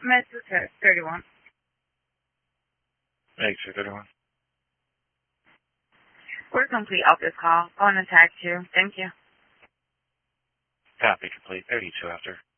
Mrs. 31. Exit 31. We're complete off this call. On attack 2. Thank you. Copy complete. 32 after.